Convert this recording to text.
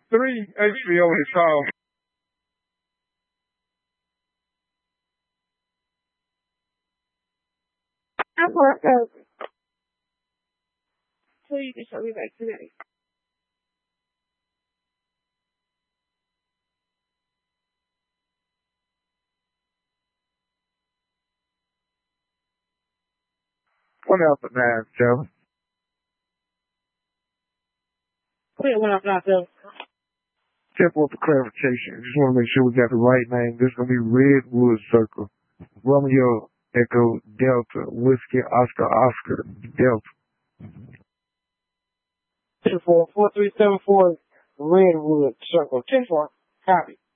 3 HBO is called. I'm work out. So you can show me back today. What else is that, Joe? Quit when I'm not there. Just want for clarification. Just want to make sure we got the right name. This is going to be Redwood Circle. Romeo Echo Delta Whiskey Oscar Delta. 10-4, 4374 Redwood Circle. 10-4. Copy.